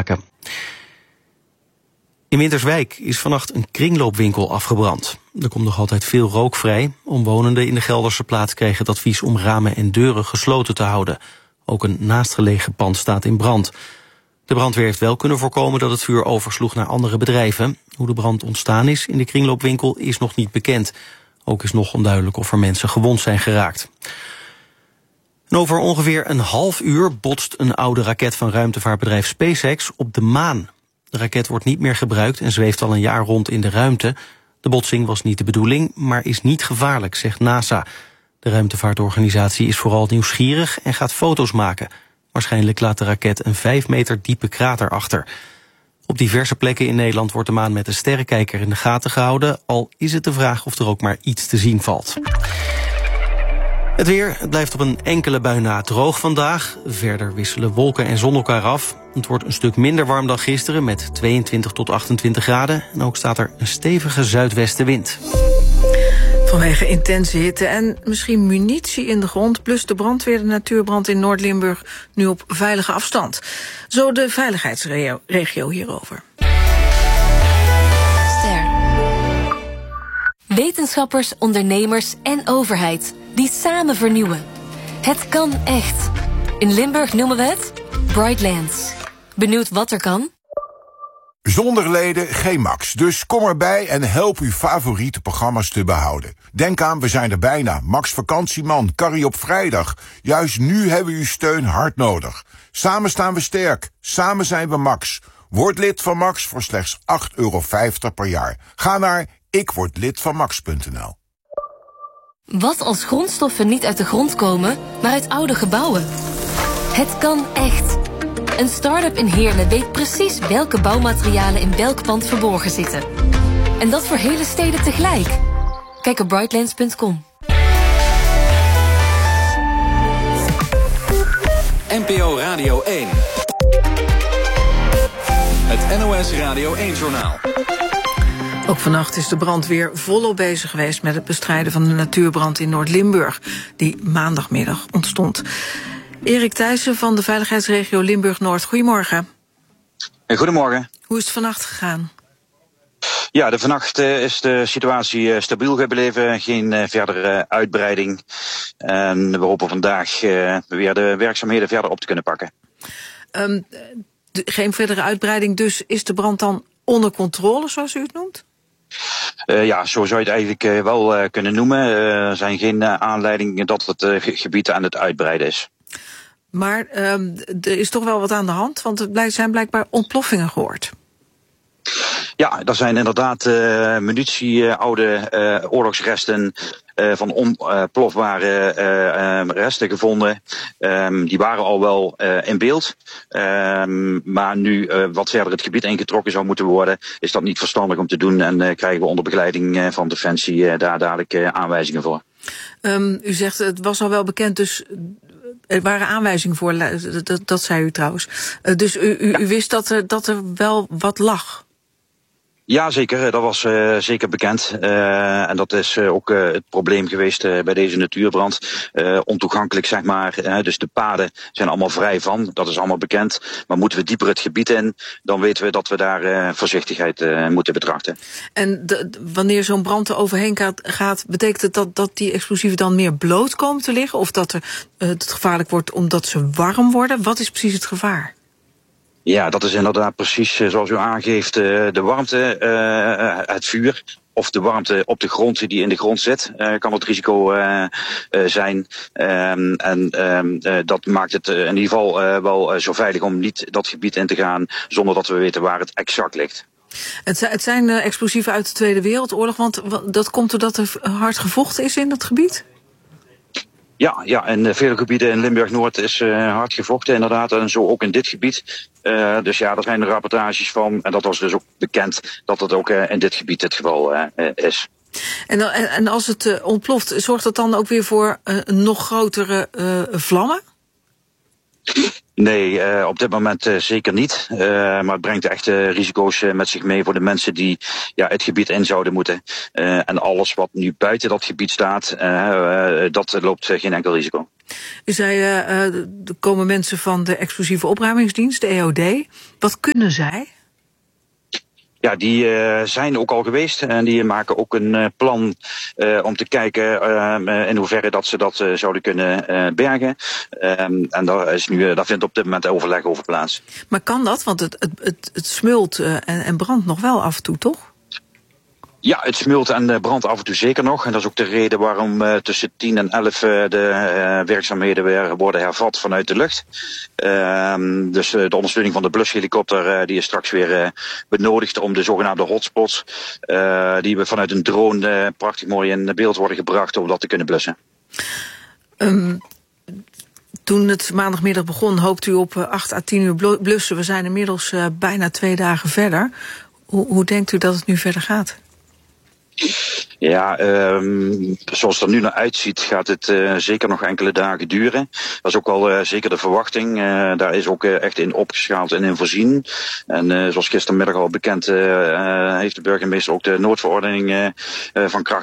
maken. In Winterswijk is vannacht een kringloopwinkel afgebrand. Er komt nog altijd veel rook vrij. Omwonenden in de Gelderse plaats kregen het advies om ramen en deuren gesloten te houden. Ook een naastgelegen pand staat in brand. De brandweer heeft wel kunnen voorkomen dat het vuur oversloeg naar andere bedrijven. Hoe de brand ontstaan is in de kringloopwinkel is nog niet bekend. Ook is nog onduidelijk of er mensen gewond zijn geraakt. En over ongeveer een half uur botst een oude raket van ruimtevaartbedrijf SpaceX op de maan. De raket wordt niet meer gebruikt en zweeft al een jaar rond in de ruimte. De botsing was niet de bedoeling, maar is niet gevaarlijk, zegt NASA. De ruimtevaartorganisatie is vooral nieuwsgierig en gaat foto's maken. Waarschijnlijk laat de raket een 5 meter diepe krater achter. Op diverse plekken in Nederland wordt de maan met een sterrenkijker in de gaten gehouden, al is het de vraag of er ook maar iets te zien valt. Het weer, het blijft op een enkele bui na droog vandaag. Verder wisselen wolken en zon elkaar af. Het wordt een stuk minder warm dan gisteren met 22 tot 28 graden. En ook staat er een stevige zuidwestenwind. Vanwege intense hitte en misschien munitie in de grond, plus de brandweer de natuurbrand in Noord-Limburg nu op veilige afstand. Zo de veiligheidsregio hierover. Ster. Wetenschappers, ondernemers en overheid die samen vernieuwen. Het kan echt. In Limburg noemen we het Brightlands. Benieuwd wat er kan? Zonder leden geen Max, dus kom erbij en help uw favoriete programma's te behouden. Denk aan, we zijn er bijna. Max Vakantieman, Carrie op vrijdag. Juist nu hebben we uw steun hard nodig. Samen staan we sterk, samen zijn we Max. Word lid van Max voor slechts €8,50 per jaar. Ga naar ikwordlidvanmax.nl. Wat als grondstoffen niet uit de grond komen, maar uit oude gebouwen? Het kan echt. Een start-up in Heerlen weet precies welke bouwmaterialen in welk pand verborgen zitten. En dat voor hele steden tegelijk. Kijk op brightlands.com. NPO Radio 1. Het NOS Radio 1-journaal. Ook vannacht is de brandweer volop bezig geweest met het bestrijden van de natuurbrand in Noord-Limburg, die maandagmiddag ontstond. Erik Thijssen van de veiligheidsregio Limburg-Noord, goedemorgen. Goedemorgen. Hoe is het vannacht gegaan? Ja, vannacht is de situatie stabiel gebleven, geen verdere uitbreiding. En we hopen vandaag weer de werkzaamheden verder op te kunnen pakken. Geen verdere uitbreiding, dus is de brand dan onder controle, zoals u het noemt? Ja, zo zou je het eigenlijk wel kunnen noemen. Er zijn geen aanleidingen dat het gebied aan het uitbreiden is. Maar er is toch wel wat aan de hand, want er zijn blijkbaar ontploffingen gehoord. Ja, er zijn inderdaad munitie, oude oorlogsresten van onplofbare resten gevonden. Die waren al wel in beeld. Maar nu wat verder het gebied ingetrokken zou moeten worden, is dat niet verstandig om te doen. En krijgen we onder begeleiding van Defensie daar dadelijk aanwijzingen voor. U zegt het was al wel bekend, dus er waren aanwijzingen voor, dat zei u trouwens. Dus u wist dat er wel wat lag? Ja, zeker. Dat was zeker bekend. En dat is ook het probleem geweest bij deze natuurbrand. Ontoegankelijk, zeg maar. Dus de paden zijn allemaal vrij van. Dat is allemaal bekend. Maar moeten we dieper het gebied in, dan weten we dat we daar voorzichtigheid moeten betrachten. En wanneer zo'n brand er overheen gaat, betekent het dat die explosieven dan meer bloot komen te liggen? Of dat het gevaarlijk wordt omdat ze warm worden? Wat is precies het gevaar? Ja, dat is inderdaad precies zoals u aangeeft, de warmte, het vuur of de warmte op de grond die in de grond zit, kan het risico zijn. Dat maakt het in ieder geval wel zo veilig om niet dat gebied in te gaan zonder dat we weten waar het exact ligt. Het zijn explosieven uit de Tweede Wereldoorlog, want dat komt doordat er hard gevochten is in dat gebied? Ja, in vele gebieden in Limburg-Noord is hard gevochten inderdaad. En zo ook in dit gebied. Dus ja, daar zijn de rapportages van. En dat was dus ook bekend dat het ook in dit gebied het geval is. En als het ontploft, zorgt dat dan ook weer voor nog grotere vlammen? Nee, op dit moment zeker niet. Maar het brengt echt risico's met zich mee voor de mensen die het gebied in zouden moeten. En alles wat nu buiten dat gebied staat, dat loopt geen enkel risico. U zei, er komen mensen van de explosieve opruimingsdienst, de EOD. Wat kunnen zij? Ja, die zijn ook al geweest en die maken ook een plan om te kijken in hoeverre dat ze dat zouden kunnen bergen. En daar vindt op dit moment overleg over plaats. Maar kan dat? Want het smult en brandt nog wel af en toe, toch? Ja, het smult en brandt af en toe zeker nog. En dat is ook de reden waarom tussen 10 en 11 de werkzaamheden weer worden hervat vanuit de lucht. Dus de ondersteuning van de blushelikopter die is straks weer benodigd om de zogenaamde hotspots, die we vanuit een drone prachtig mooi in beeld worden gebracht om dat te kunnen blussen. Toen het maandagmiddag begon, hoopt u op 8 à 10 uur blussen. We zijn inmiddels bijna 2 dagen verder. Hoe denkt u dat het nu verder gaat? Ja, zoals het er nu naar uitziet gaat het zeker nog enkele dagen duren. Dat is ook wel zeker de verwachting. Daar is ook echt in opgeschaald en in voorzien. En zoals gistermiddag al bekend heeft de burgemeester ook de noodverordening van kracht